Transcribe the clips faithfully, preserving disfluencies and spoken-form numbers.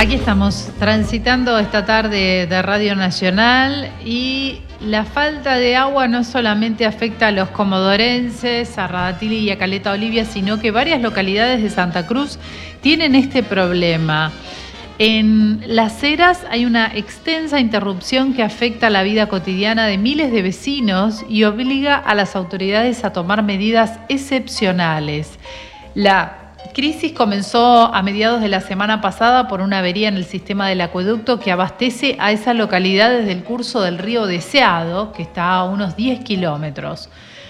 Aquí estamos transitando esta tarde de Radio Nacional y la falta de agua no solamente afecta a los comodorenses, a Radatili y a Caleta Olivia, sino que varias localidades de Santa Cruz tienen este problema. En Las Heras hay una extensa interrupción que afecta la vida cotidiana de miles de vecinos y obliga a las autoridades a tomar medidas excepcionales. La crisis comenzó a mediados de la semana pasada por una avería en el sistema del acueducto que abastece a esa localidad desde el curso del río Deseado, que está a unos diez kilómetros.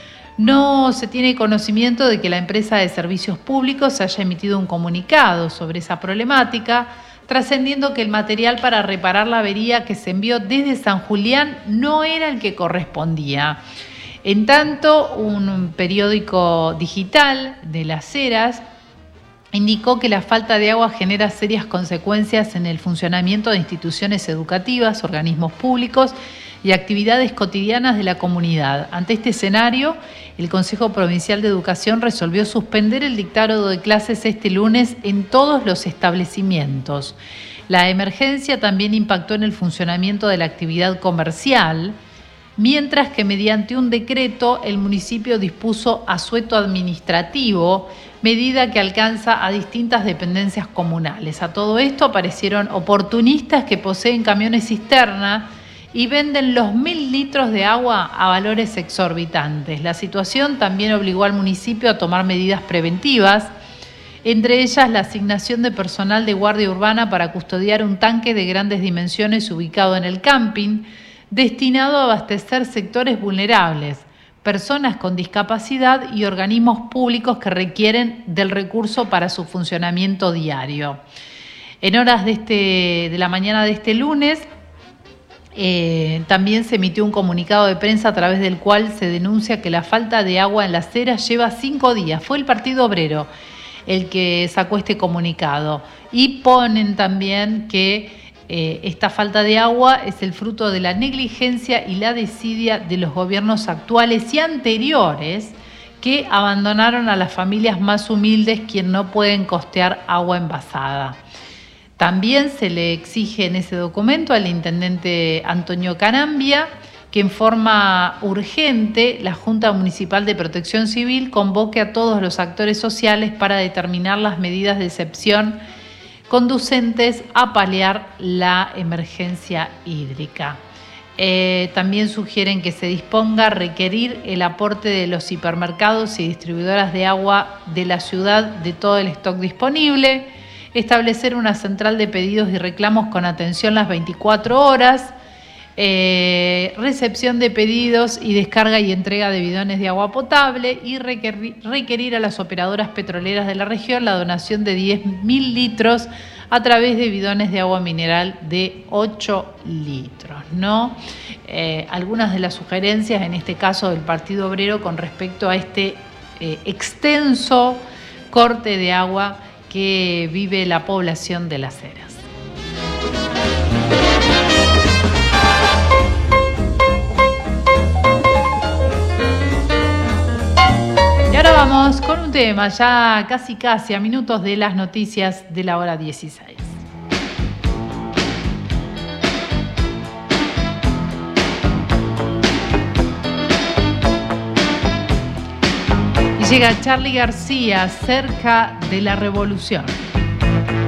No se tiene conocimiento de que la empresa de servicios públicos haya emitido un comunicado sobre esa problemática, trascendiendo que el material para reparar la avería que se envió desde San Julián no era el que correspondía. En tanto, un periódico digital de Las Heras indicó que la falta de agua genera serias consecuencias en el funcionamiento de instituciones educativas, organismos públicos y actividades cotidianas de la comunidad. Ante este escenario, el Consejo Provincial de Educación resolvió suspender el dictado de clases este lunes en todos los establecimientos. La emergencia también impactó en el funcionamiento de la actividad comercial, mientras que mediante un decreto el municipio dispuso asueto administrativo, medida que alcanza a distintas dependencias comunales. A todo esto aparecieron oportunistas que poseen camiones cisterna y venden los mil litros de agua a valores exorbitantes. La situación también obligó al municipio a tomar medidas preventivas, entre ellas la asignación de personal de guardia urbana para custodiar un tanque de grandes dimensiones ubicado en el camping, destinado a abastecer sectores vulnerables, personas con discapacidad y organismos públicos que requieren del recurso para su funcionamiento diario. En horas de, este, de la mañana de este lunes, eh, también se emitió un comunicado de prensa a través del cual se denuncia que la falta de agua en Las Heras lleva cinco días. Fue el Partido Obrero el que sacó este comunicado. Y ponen también que Eh, esta falta de agua es el fruto de la negligencia y la desidia de los gobiernos actuales y anteriores que abandonaron a las familias más humildes quien no pueden costear agua envasada. También se le exige en ese documento al intendente Antonio Canambia que en forma urgente la Junta Municipal de Protección Civil convoque a todos los actores sociales para determinar las medidas de excepción conducentes a paliar la emergencia hídrica. Eh, también sugieren que se disponga a requerir el aporte de los hipermercados y distribuidoras de agua de la ciudad de todo el stock disponible, establecer una central de pedidos y reclamos con atención las veinticuatro horas, Eh, recepción de pedidos y descarga y entrega de bidones de agua potable y requerir, requerir a las operadoras petroleras de la región la donación de diez mil litros a través de bidones de agua mineral de ocho litros, ¿no? Eh, algunas de las sugerencias, en este caso del Partido Obrero, con respecto a este eh, extenso corte de agua que vive la población de Las Heras. Y ahora vamos con un tema, ya casi casi a minutos de las noticias de la hora dieciséis. Y llega Charly García, Cerca de la Revolución.